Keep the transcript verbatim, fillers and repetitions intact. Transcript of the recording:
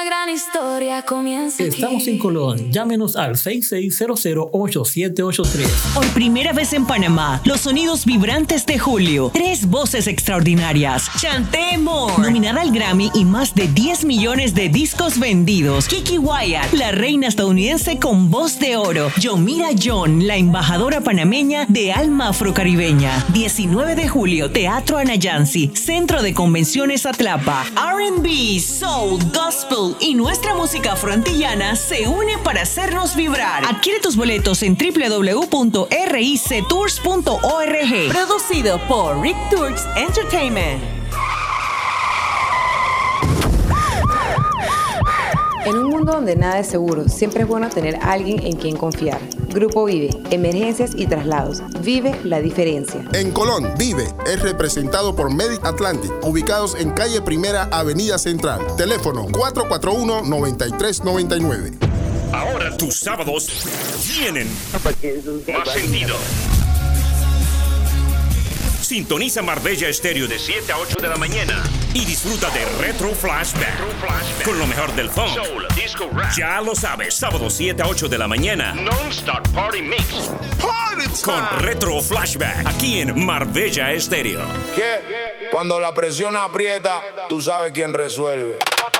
Gran historia comienza aquí. Estamos en Colón. Llámenos al seis seis cero cero ocho siete ocho tres. Por primera vez en Panamá, los sonidos vibrantes de Julio. Tres voces extraordinarias. Chanté More, nominada al Grammy y más de diez millones de discos vendidos. Kiki Wyatt, la reina estadounidense con voz de oro. Yomira John, la embajadora panameña de alma afrocaribeña. diecinueve de julio, Teatro Anayansi, Centro de Convenciones Atlapa. R and B, Soul, Gospel y nuestra música afroantillana se une para hacernos vibrar. Adquiere tus boletos en doble u doble u doble u punto r i c tours punto org. Producido por Rick Tours Entertainment. En un mundo donde nada es seguro, siempre es bueno tener a alguien en quien confiar. Grupo Vive, emergencias y traslados. Vive la diferencia. En Colón, Vive es representado por Medic Atlantic, ubicados en calle Primera, Avenida Central. Teléfono cuatro cuatro uno, nueve tres nueve nueve. Ahora tus sábados tienen más sentido. Sintoniza Marbella Estéreo de siete a ocho de la mañana y disfruta de Retro Flashback, Retro Flashback. Con lo mejor del funk, soul, disco, rap. Ya lo sabes, sábado siete a ocho de la mañana. Non-Stop Party Mix. Party time. Con Retro Flashback, aquí en Marbella Estéreo. ¿Qué? Cuando la presión aprieta, tú sabes quién resuelve.